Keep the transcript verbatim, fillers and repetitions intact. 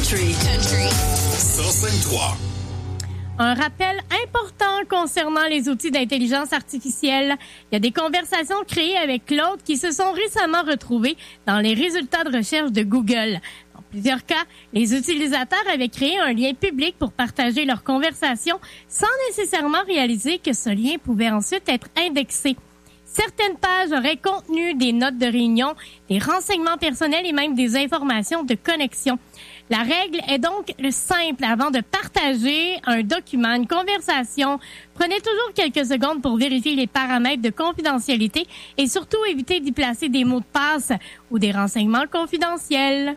Country. Country. cent cinq trois. Un rappel important concernant les outils d'intelligence artificielle. Il y a des conversations créées avec Claude qui se sont récemment retrouvées dans les résultats de recherche de Google. Dans plusieurs cas, les utilisateurs avaient créé un lien public pour partager leurs conversations sans nécessairement réaliser que ce lien pouvait ensuite être indexé. Certaines pages auraient contenu des notes de réunion, des renseignements personnels et même des informations de connexion. La règle est donc simple. Avant de partager un document, une conversation, prenez toujours quelques secondes pour vérifier les paramètres de confidentialité et surtout évitez d'y placer des mots de passe ou des renseignements confidentiels.